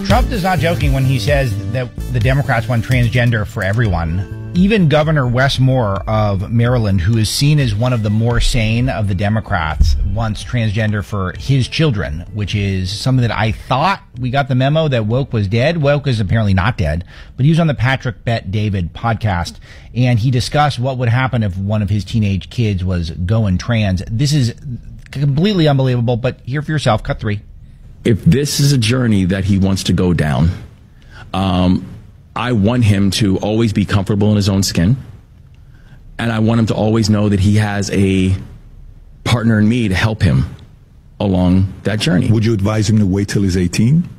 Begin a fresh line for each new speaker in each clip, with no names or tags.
Trump is not joking when he says that the Democrats want transgender for everyone. Even Governor Wes Moore of Maryland, who is seen as one of the more sane of the Democrats, wants transgender for his children, which is something that I thought we got the memo that woke was dead. Woke is apparently not dead, but he was on the Patrick Bet David podcast, and he discussed what would happen if one of his teenage kids was going trans. This is completely unbelievable, but hear for yourself. Cut 3.
If this is a journey that he wants to go down, I want him to always be comfortable in his own skin. And I want him to always know that he has a partner in me to help him along that journey.
Would you advise him to wait till he's 18?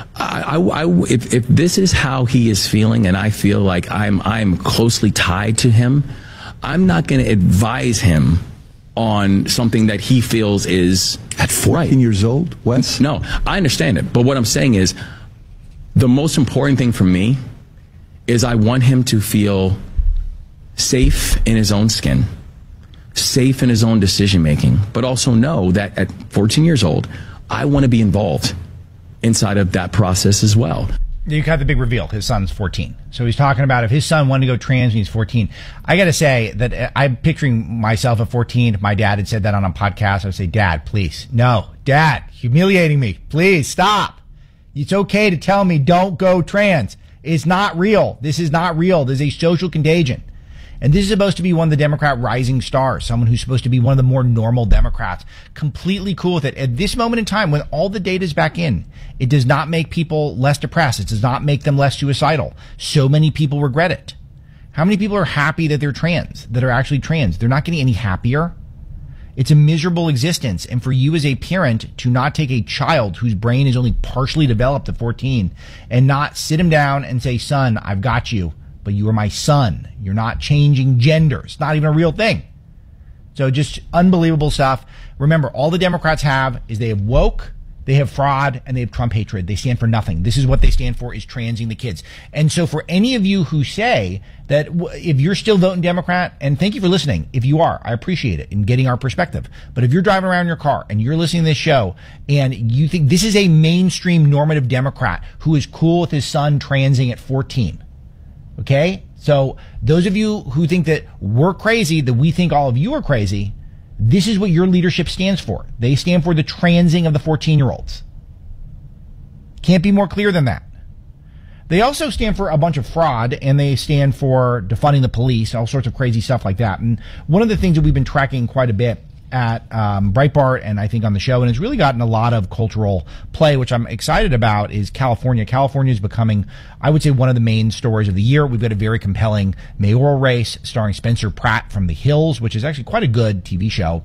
If this is how he is feeling, and I feel like I'm closely tied to him, I'm not going to advise him on something that he feels is
at 14
right.
years old, Wes?
No, I understand it. But what I'm saying is the most important thing for me is I want him to feel safe in his own skin, safe in his own decision making, but also know that at 14 years old, I want to be involved inside of that process as well.
You got the big reveal. His son's 14. So he's talking about if his son wanted to go trans when he's 14. I got to say that I'm picturing myself at 14. If my dad had said that on a podcast, I would say, Dad, please. No, Dad, humiliating me. Please stop. It's okay to tell me don't go trans. It's not real. This is not real. This is a social contagion. And this is supposed to be one of the Democrat rising stars, someone who's supposed to be one of the more normal Democrats, completely cool with it. At this moment in time, when all the data is back in, it does not make people less depressed. It does not make them less suicidal. So many people regret it. How many people are happy that they're trans, that are actually trans? They're not getting any happier. It's a miserable existence. And for you as a parent to not take a child whose brain is only partially developed at 14 and not sit him down and say, son, I've got you, but you are my son. You're not changing gender. It's not even a real thing. So just unbelievable stuff. Remember, all the Democrats have is they have woke, they have fraud, and they have Trump hatred. They stand for nothing. This is what they stand for, is transing the kids. And so for any of you who say that if you're still voting Democrat, and thank you for listening. If you are, I appreciate it in getting our perspective. But if you're driving around in your car and you're listening to this show and you think this is a mainstream normative Democrat who is cool with his son transing at 14, okay? So those of you who think that we're crazy, that we think all of you are crazy, this is what your leadership stands for. They stand for the transing of the 14-year-olds. Can't be more clear than that. They also stand for a bunch of fraud, and they stand for defunding the police, all sorts of crazy stuff like that. And one of the things that we've been tracking quite a bit at Breitbart and I think on the show, and it's really gotten a lot of cultural play, which I'm excited about, is California. California is becoming, I would say, one of the main stories of the year. We've got a very compelling mayoral race starring Spencer Pratt from The Hills, which is actually quite a good TV show.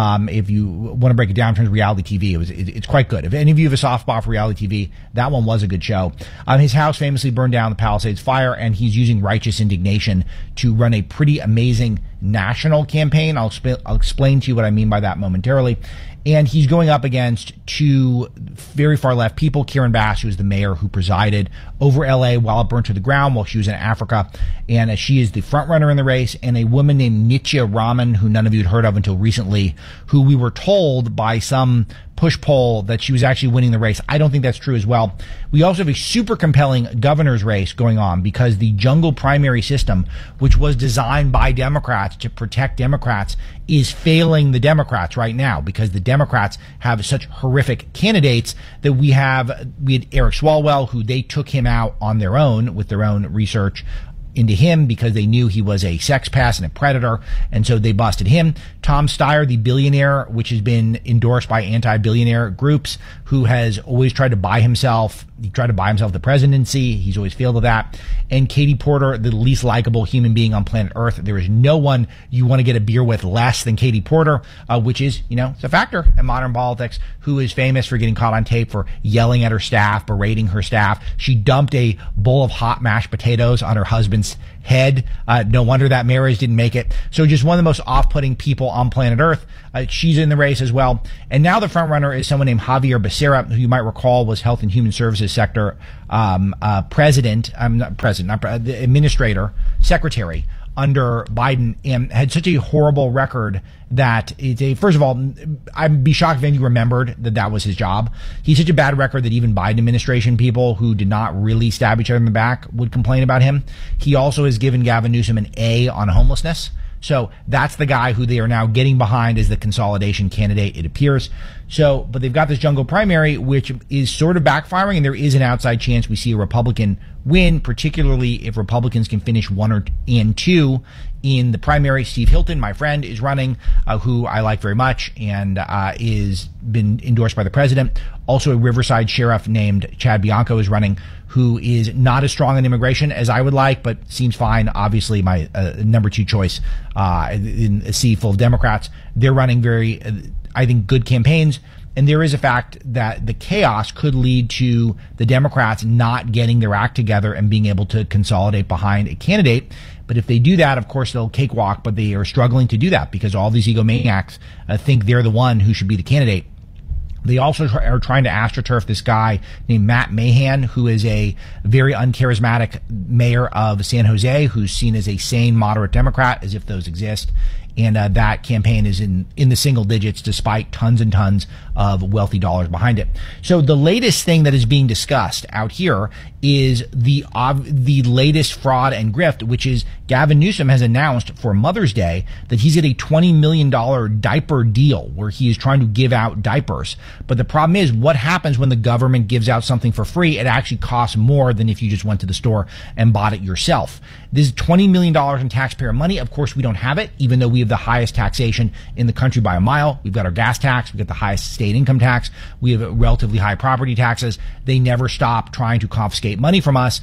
If you want to break it down in terms of reality TV, it's quite good. If any of you have a soft spot for reality TV, that one was a good show. His house famously burned down in the Palisades fire, and he's using righteous indignation to run a pretty amazing national campaign. I'll explain to you what I mean by that momentarily. And he's going up against two very far left people. Karen Bass, who is the mayor who presided over LA while it burnt to the ground while she was in Africa. And she is the front runner in the race. And a woman named Nitya Raman, who none of you had heard of until recently, who we were told by some push poll that she was actually winning the race. I don't think that's true as well. We also have a super compelling governor's race going on because the jungle primary system, which was designed by Democrats to protect Democrats, is failing the Democrats right now because the Democrats have such horrific candidates that we had Eric Swalwell, who they took him out on their own with their own research into him because they knew he was a sex pest and a predator, and so they busted him. Tom Steyer, the billionaire, which has been endorsed by anti-billionaire groups, who has always tried to buy himself. He tried to buy himself the presidency. He's always failed at that. And Katie Porter, the least likable human being on planet Earth. There is no one you want to get a beer with less than Katie Porter, which is, it's a factor in modern politics, who is famous for getting caught on tape for yelling at her staff, berating her staff. She dumped a bowl of hot mashed potatoes on her husband's head. No wonder that marriage didn't make it. So just one of the most off-putting people on planet Earth. She's in the race as well. And now the front runner is someone named Javier Becerra, who you might recall was Health and Human Services Sector administrator, secretary under Biden and had such a horrible record that first of all, I'd be shocked if anybody remembered that was his job. He's such a bad record that even Biden administration people who did not really stab each other in the back would complain about him. He also has given Gavin Newsom an A on homelessness. So that's the guy who they are now getting behind as the consolidation candidate, it appears. So, but they've got this jungle primary, which is sort of backfiring, and there is an outside chance we see a Republican win, particularly if Republicans can finish 1 and 2 in the primary. Steve Hilton, my friend, is running, who I like very much and is been endorsed by the president. Also, a Riverside sheriff named Chad Bianco is running, who is not as strong on immigration as I would like, but seems fine. Obviously, my number 2 choice in a sea full of Democrats. They're running very, I think, good campaigns. And there is a fact that the chaos could lead to the Democrats not getting their act together and being able to consolidate behind a candidate. But if they do that, of course, they'll cakewalk, but they are struggling to do that because all these egomaniacs think they're the one who should be the candidate. They also are trying to astroturf this guy named Matt Mahan, who is a very uncharismatic mayor of San Jose, who's seen as a sane, moderate Democrat, as if those exist. And that campaign is in the single digits, despite tons and tons of wealthy dollars behind it. So the latest thing that is being discussed out here is the latest fraud and grift, which is Gavin Newsom has announced for Mother's Day that he's got a $20 million diaper deal where he is trying to give out diapers. But the problem is, what happens when the government gives out something for free? It actually costs more than if you just went to the store and bought it yourself. This is $20 million in taxpayer money. Of course, we don't have it, even though we have the highest taxation in the country by a mile. We've got our gas tax. We've got the highest state income tax. We have relatively high property taxes. They never stop trying to confiscate money from us,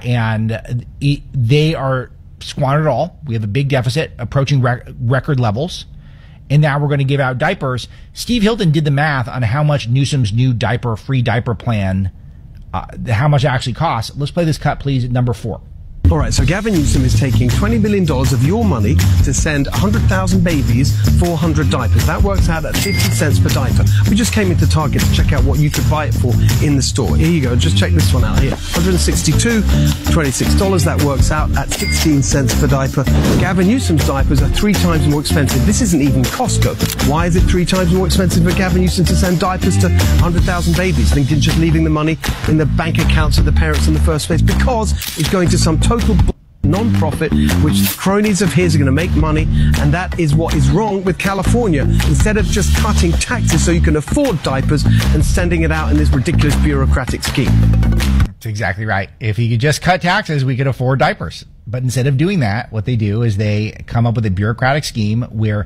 and they are squandered it all. We have a big deficit approaching record levels. And now we're going to give out diapers. Steve Hilton did the math on how much Newsom's new free diaper plan, how much it actually costs. Let's play this cut, please, at number 4.
All right, so Gavin Newsom is taking $20 million of your money to send 100,000 babies 400 diapers. That works out at 50 cents per diaper. We just came into Target to check out what you could buy it for in the store. Here you go. Just check this one out here. $162, $26. That works out at 16 cents per diaper. Gavin Newsom's diapers are 3 times more expensive. This isn't even Costco. Why is it 3 times more expensive for Gavin Newsom to send diapers to 100,000 babies than just leaving the money in the bank accounts of the parents in the first place? Because it's going to some total non-profit, which cronies of his are going to make money, and that is what is wrong with California. Instead of just cutting taxes so you can afford diapers and sending it out in this ridiculous bureaucratic scheme.
That's exactly right. If he could just cut taxes, we could afford diapers. But instead of doing that, what they do is they come up with a bureaucratic scheme where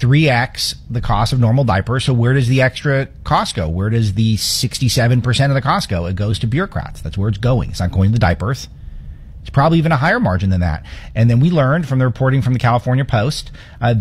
3x the cost of normal diapers. So where does the extra cost go? Where does the 67% of the cost go? It goes to bureaucrats. That's where it's going. It's not going to the diapers. It's probably even a higher margin than that. And then we learned from the reporting from the California Post that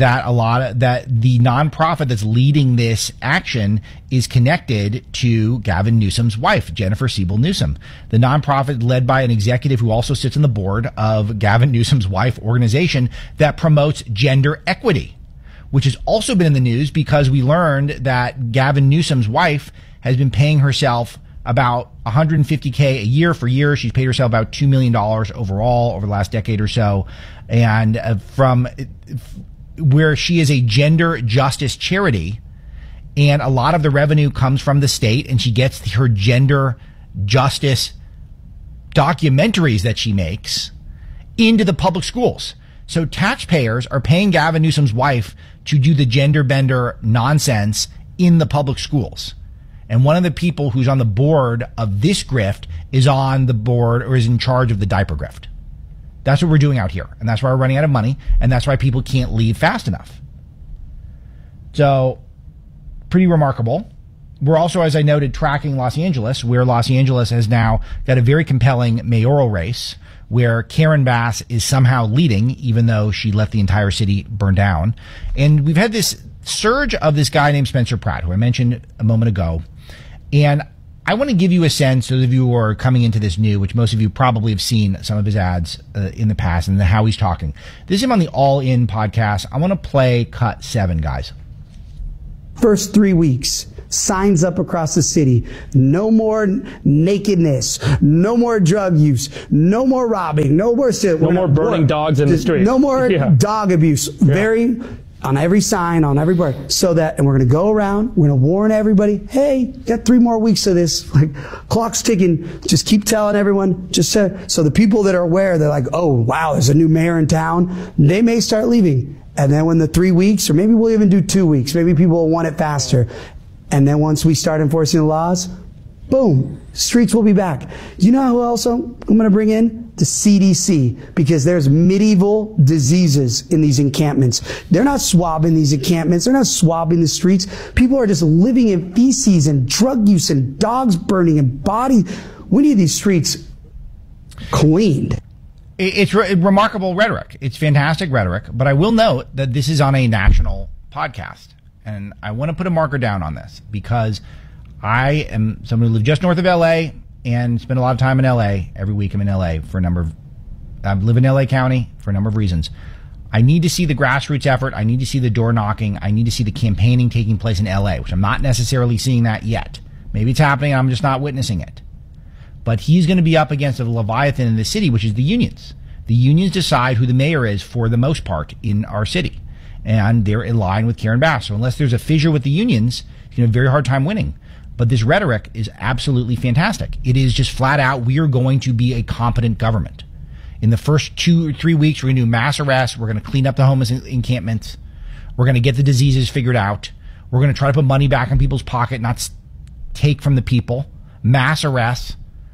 the nonprofit that's leading this action is connected to Gavin Newsom's wife, Jennifer Siebel Newsom. The nonprofit led by an executive who also sits on the board of Gavin Newsom's wife organization that promotes gender equity, which has also been in the news because we learned that Gavin Newsom's wife has been paying herself about $150K a year for years. She's paid herself about $2 million overall over the last decade or so. And from where she is a gender justice charity, and a lot of the revenue comes from the state, and she gets her gender justice documentaries that she makes into the public schools. So taxpayers are paying Gavin Newsom's wife to do the gender bender nonsense in the public schools. And one of the people who's on the board of this grift is on the board or is in charge of the diaper grift. That's what we're doing out here. And that's why we're running out of money. And that's why people can't leave fast enough. So pretty remarkable. We're also, as I noted, tracking Los Angeles, where Los Angeles has now got a very compelling mayoral race where Karen Bass is somehow leading, even though she let the entire city burn down. And we've had this surge of this guy named Spencer Pratt, who I mentioned a moment ago. And I want to give you a sense, those of you who are coming into this new, which most of you probably have seen some of his ads in the past and how he's talking. This is him on the All In podcast. I want to play cut 7, guys.
first 3 weeks, signs up across the city. No more nakedness. No more drug use. No more robbing. No more
burning dogs in the street.
No more dog abuse. On every sign, on every word. And we're going to go around. We're going to warn everybody. Hey, got 3 more weeks of this. Like, clock's ticking. Just keep telling everyone. So the people that are aware, they're like, oh, wow, there's a new mayor in town. They may start leaving. And then when the 3 weeks, or maybe we'll even do 2 weeks, maybe people will want it faster. And then once we start enforcing the laws, boom, streets will be back. You know who else I'm going to bring in? The CDC, because there's medieval diseases in these encampments. They're not swabbing these encampments. They're not swabbing the streets. People are just living in feces and drug use and dogs burning and body. We need these streets cleaned.
It's remarkable rhetoric. It's fantastic rhetoric. But I will note that this is on a national podcast. And I want to put a marker down on this because I am someone who lives just north of LA and spend a lot of time in LA. Every week I'm in LA for a number of, I live in LA County for a number of reasons. I need to see the grassroots effort. I need to see the door knocking. I need to see the campaigning taking place in LA, which I'm not necessarily seeing that yet. Maybe it's happening. I'm just not witnessing it. But he's going to be up against a leviathan in the city, which is the unions. The unions decide who the mayor is for the most part in our city. And they're in line with Karen Bass. So unless there's a fissure with the unions, he's going to have a very hard time winning. But this rhetoric is absolutely fantastic. It is just flat out, we are going to be a competent government. In the first 2 or 3 weeks, we're going to do mass arrests. We're going to clean up the homeless encampments. We're going to get the diseases figured out. We're going to try to put money back in people's pocket, not take from the people. Mass arrests.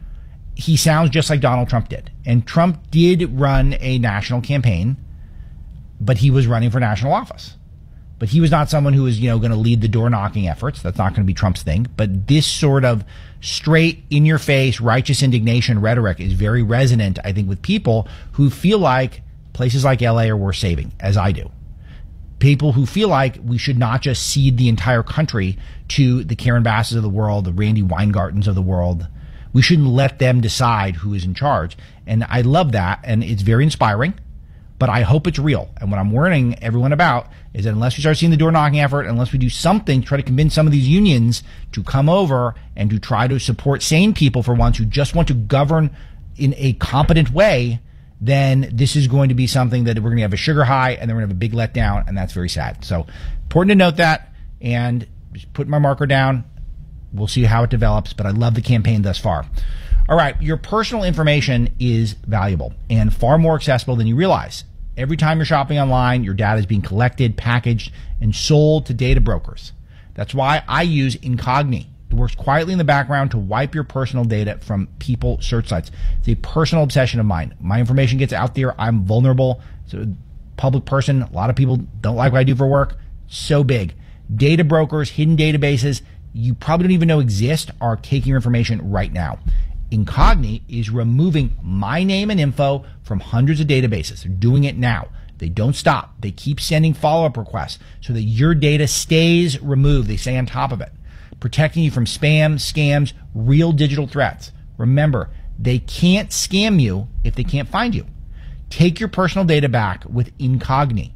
He sounds just like Donald Trump did. And Trump did run a national campaign, but he was running for national office. But he was not someone who was, going to lead the door knocking efforts. That's not going to be Trump's thing. But this sort of straight, in your face, righteous indignation rhetoric is very resonant, I think, with people who feel like places like LA are worth saving, as I do. People who feel like we should not just cede the entire country to the Karen Basses of the world, the Randy Weingartens of the world. We shouldn't let them decide who is in charge. And I love that. And it's very inspiring. But I hope it's real. And what I'm warning everyone about is that unless we start seeing the door knocking effort, unless we do something to try to convince some of these unions to come over and to try to support sane people for once who just want to govern in a competent way, then this is going to be something that we're going to have a sugar high and then we're going to have a big letdown. And that's very sad. So important to note that and just put my marker down. We'll see how it develops. But I love the campaign thus far. All right, your personal information is valuable and far more accessible than you realize. Every time you're shopping online, your data is being collected, packaged, and sold to data brokers. That's why I use Incogni. It works quietly in the background to wipe your personal data from people search sites. It's a personal obsession of mine. My information gets out there. I'm vulnerable. So a public person, a lot of people don't like what I do for work. So big. Data brokers, hidden databases you probably don't even know exist are taking your information right now. Incogni is removing my name and info from hundreds of databases. They're doing it now. They don't stop. They keep sending follow-up requests so that your data stays removed. They stay on top of it, protecting you from spam, scams, real digital threats. Remember, they can't scam you if they can't find you. Take your personal data back with Incogni.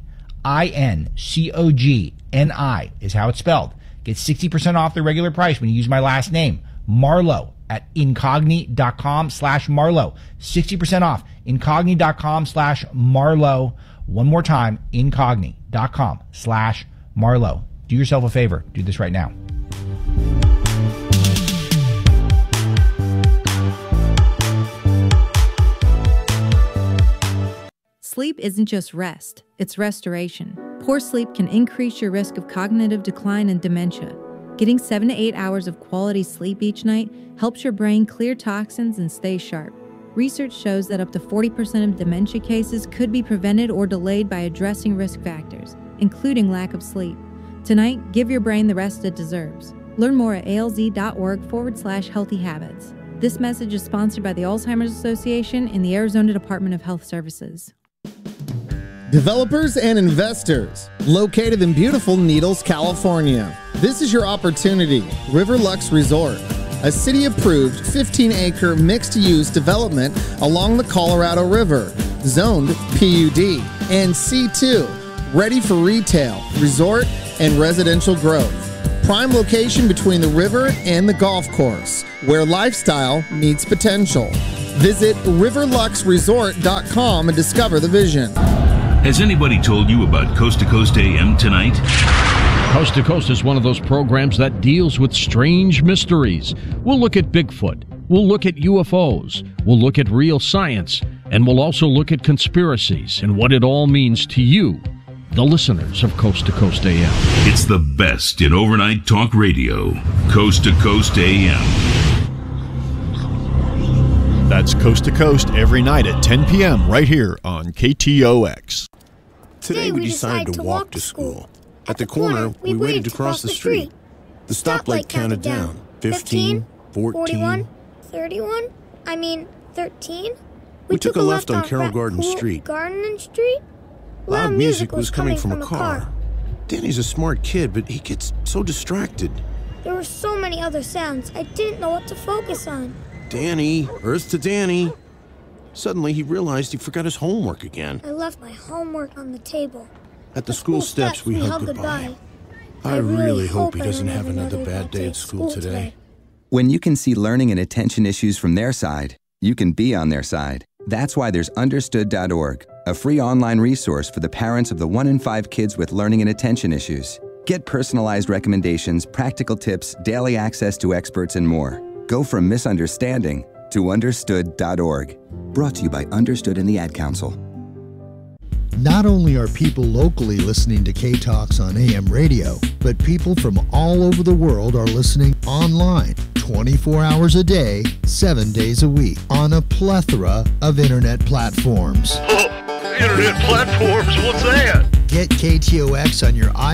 Incogni is how it's spelled. Get 60% off the regular price when you use my last name, Marlowe, at incogni.com/Marlowe. 60% off, incogni.com/Marlowe. One more time, incogni.com/Marlowe. Do yourself a favor. Do this right now.
Sleep isn't just rest, it's restoration. Poor sleep can increase your risk of cognitive decline and dementia. Getting 7 to 8 hours of quality sleep each night helps your brain clear toxins and stay sharp. Research shows that up to 40% of dementia cases could be prevented or delayed by addressing risk factors, including lack of sleep. Tonight, give your brain the rest it deserves. Learn more at alz.org/healthy habits. This message is sponsored by the Alzheimer's Association and the Arizona Department of Health Services.
Developers and investors, located in beautiful Needles, California. This is your opportunity. Riverlux Resort, a city-approved 15-acre mixed-use development along the Colorado River, zoned PUD and C2, ready for retail, resort, and residential growth. prime location between the river and the golf course, where lifestyle meets potential. Visit riverluxresort.com and discover the vision.
Has anybody told you about Coast to Coast AM tonight?
Coast to Coast is one of those programs that deals with strange mysteries. We'll look at Bigfoot. We'll look at UFOs. We'll look at real science. And we'll also look at conspiracies and what it all means to you, the listeners of Coast to Coast AM.
It's the best in overnight talk radio. Coast to Coast AM.
That's Coast to Coast every night at 10 p.m. right here on KTOX.
Today we decided to walk to school. At the corner, we waited to cross the street. The stoplight counted down. 15, 14, 31, 13. We took a left on Carroll Garden Street.
Garden Street?
Loud music was coming from a car. Danny's a smart kid, but he gets so distracted.
There were so many other sounds, I didn't know what to focus on.
Danny, Earth to Danny. Suddenly he realized he forgot his homework again.
I left my homework on the table.
At the school steps, we hugged goodbye. I really hope he doesn't have another bad day at school today.
When you can see learning and attention issues from their side, you can be on their side. That's why there's Understood.org, a free online resource for the parents of the 1 in 5 kids with learning and attention issues. Get personalized recommendations, practical tips, daily access to experts, and more. Go from misunderstanding to Understood.org. Brought to you by Understood and the Ad Council.
Not only are people locally listening to K-Talks on AM radio, but people from all over the world are listening online 24 hours a day, 7 days a week on a plethora of internet platforms.
Internet platforms? What's that?
Get KTOX on your